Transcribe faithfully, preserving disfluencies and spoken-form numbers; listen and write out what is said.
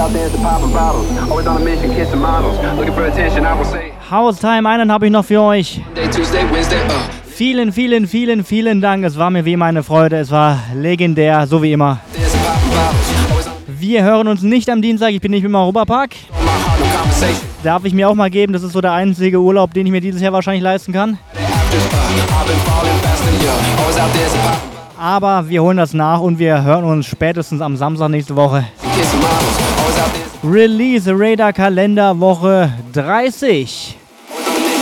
Haustime, einen habe ich noch für euch. Vielen, vielen, vielen, vielen Dank. Es war mir wie meine Freude. Es war legendär, so wie immer. Wir hören uns nicht am Dienstag. Ich bin nicht im Europapark. Darf ich mir auch mal geben. Das ist so der einzige Urlaub, den ich mir dieses Jahr wahrscheinlich leisten kann. Aber wir holen das nach und wir hören uns spätestens am Samstag nächste Woche. Release Radar Kalender Woche dreißig.